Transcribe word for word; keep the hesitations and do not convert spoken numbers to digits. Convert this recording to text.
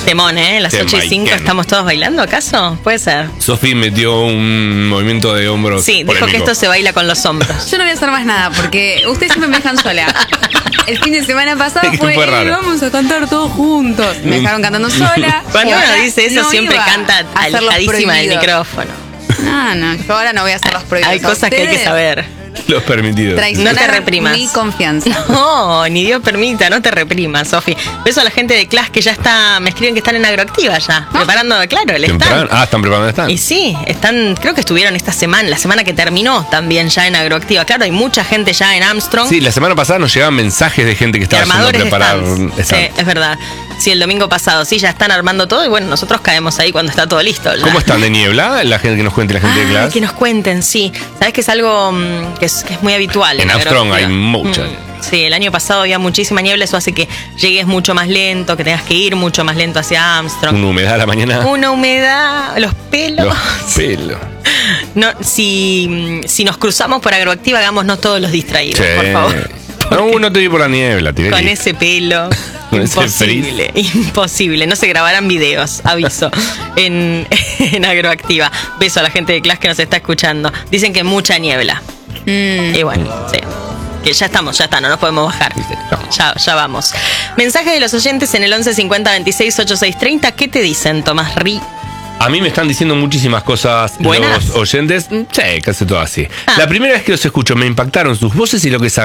Temón, ¿eh? Las ocho y cinco, ¿estamos todos bailando acaso? Puede ser. Sofi metió un movimiento de hombros. Sí, polémico. dijo que esto se baila con los hombros. Yo no voy a hacer más nada porque ustedes siempre me dejan sola. El fin de semana pasado fue, fue eh, vamos a cantar todos juntos. Me dejaron cantando sola. Cuando uno dice eso no siempre iba canta a hacer los alejadísima del prohibidos. micrófono. No, no, yo ahora no voy a hacer los prohibidos. Hay cosas que hay que saber. Los permitidos. Traicionaron No te reprimas. mi confianza. No, ni Dios permita, no te reprimas, Sofi. Beso a la gente de Clash que ya está, me escriben que están en Agroactiva ya, ¿Ah? preparando, claro, el ¿Temprano? stand. Ah, están preparando el stand. Y sí, están, creo que estuvieron esta semana, la semana que terminó también ya en Agroactiva. Claro, hay mucha gente ya en Armstrong. Sí, la semana pasada nos llegaban mensajes de gente que estaba haciendo armadores de preparar stands. stand. Sí, es verdad. Sí, el domingo pasado, sí, ya están armando todo y bueno, nosotros caemos ahí cuando está todo listo. Ya. ¿Cómo están de niebla? La gente que nos cuente, la gente de Ah, Clash. que nos cuenten, sí. Sabes que es algo mm, que, es, que es muy habitual. En Armstrong hay mucha. Mm, sí, el año pasado había muchísima niebla, eso hace que llegues mucho más lento, que tengas que ir mucho más lento hacia Armstrong. Una humedad a la mañana. Una humedad, los pelos. Los pelos. No, si, si nos cruzamos por Agroactiva, hagámonos todos los distraídos, Sí. por favor. No, no te vi por la niebla, tiré. Con ese pelo. Con ese Imposible, imposible. No se grabarán videos, aviso, en, en Agroactiva. Beso a la gente de Clash que nos está escuchando. Dicen que mucha niebla. Mm. Y bueno, sí. Que ya estamos, ya está, no nos podemos bajar. Ya, ya vamos. Mensaje de los oyentes en el once cincuenta veintiséis ochenta y seis treinta. ¿Qué te dicen, Tomás Ri? A mí me están diciendo muchísimas cosas ¿Buenas? los oyentes. Sí, casi todo así. Ah. La primera vez que los escucho me impactaron sus voces y lo que